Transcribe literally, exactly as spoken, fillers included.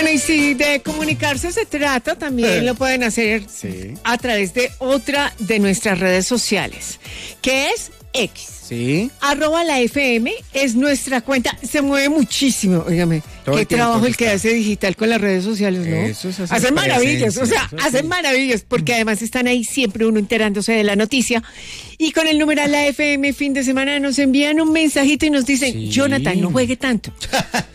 Bueno, y si de comunicarse se trata, también lo pueden hacer Sí. a través de otra de nuestras redes sociales, que es X. Sí. Arroba la F M es nuestra cuenta. Se mueve muchísimo, óigame. Todo Qué el tiempo trabajo el que está. hace digital con las redes sociales, ¿no? Eso es hacer hacen maravillas, presencia, o sea, eso sí. hacen maravillas, porque además están ahí siempre uno enterándose de la noticia. Y con el numeral la F M fin de semana nos envían un mensajito y nos dicen, Sí. Jonathan, no juegue tanto.